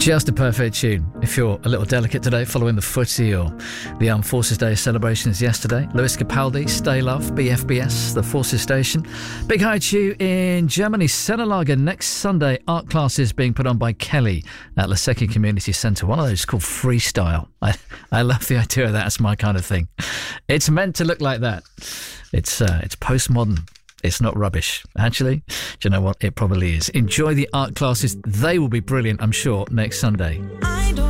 Just a perfect tune. If you're a little delicate today, following the footy or the Armed Forces Day celebrations yesterday, Lewis Capaldi, Stay Love, BFBS, the Forces Station. Big hi to you in Germany, Senelager. Next Sunday, art classes being put on by Kelly at Lasecki Community Centre. One of those called Freestyle. I love the idea of that. It's my kind of thing. It's meant to look like that. It's postmodern. It's not rubbish. Actually, do you know what? It probably is. Enjoy the art classes. They will be brilliant, I'm sure, next Sunday.